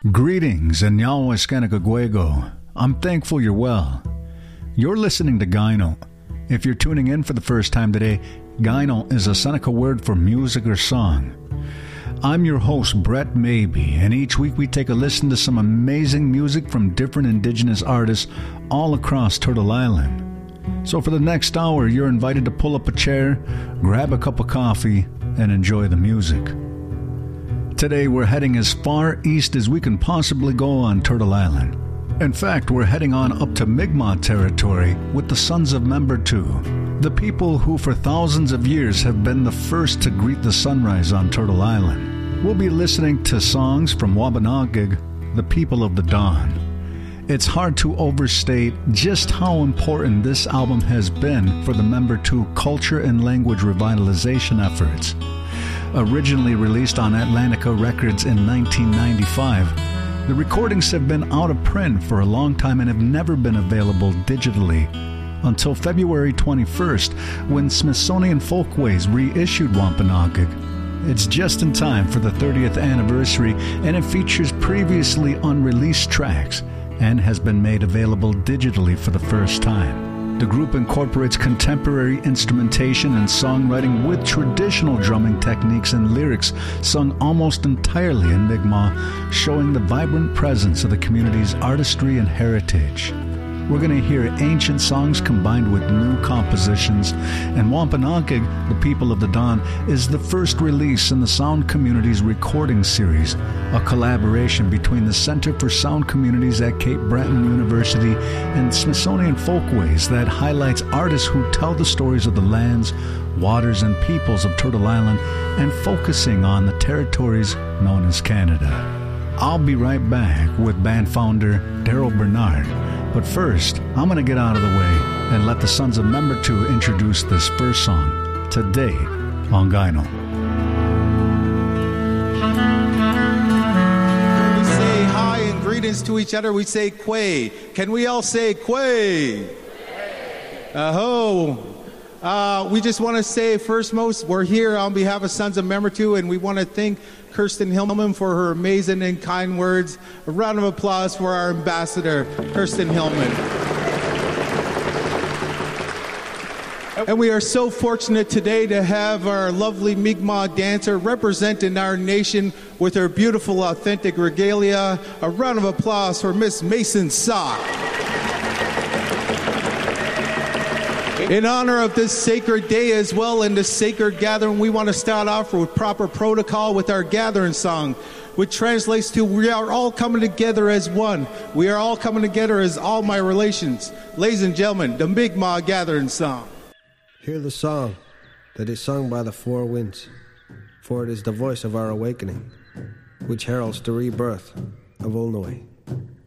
Greetings and Nyawaskanakagwego. I'm thankful you're well. You're listening to Gyno. If you're tuning in for the first time today, Gyno is a Seneca word for music or song. I'm your host, Brett Maybe, and each week we take a listen to some amazing music from different indigenous artists all across Turtle Island. So for the next hour, you're invited to pull up a chair, grab a cup of coffee, and enjoy the music. Today we're heading as far east as we can possibly go on Turtle Island. In fact, we're heading on up to Mi'kmaq territory with the Sons of Membertou, the people who for thousands of years have been the first to greet the sunrise on Turtle Island. We'll be listening to songs from Wabanakig, the people of the dawn. It's hard to overstate just how important this album has been for the Membertou culture and language revitalization efforts. Originally released on Atlantica Records in 1995, the recordings have been out of print for a long time and have never been available digitally until February 21st, when Smithsonian Folkways reissued Wampanoag. It's just in time for the 30th anniversary, and it features previously unreleased tracks and has been made available digitally for the first time. The group incorporates contemporary instrumentation and songwriting with traditional drumming techniques and lyrics sung almost entirely in Mi'kmaq, showing the vibrant presence of the community's artistry and heritage. We're going to hear ancient songs combined with new compositions, and Wampanoag, the People of the Dawn, is the first release in the Sound Communities recording series, a collaboration between the Center for Sound Communities at Cape Breton University and Smithsonian Folkways that highlights artists who tell the stories of the lands, waters, and peoples of Turtle Island, and focusing on the territories known as Canada. I'll be right back with band founder Daryl Bernard. But first, I'm going to get out of the way and let the Sons of Membertou introduce this first song, today on Gyno. We say hi and greetings to each other. We say Kway. Can we all say Kway? Aho. We just want to say, first most, we're here on behalf of Sons of Membertou, and we want to thank Kirsten Hillman for her amazing and kind words. A round of applause for our ambassador, Kirsten Hillman. And we are so fortunate today to have our lovely Mi'kmaq dancer representing our nation with her beautiful, authentic regalia. A round of applause for Miss Mason Sock. In honor of this sacred day as well and this sacred gathering, we want to start off with proper protocol with our gathering song, which translates to we are all coming together as one. We are all coming together as all my relations. Ladies and gentlemen, the Mi'kmaq gathering song. Hear the song that is sung by the four winds, for it is the voice of our awakening, which heralds the rebirth of Ulnoy.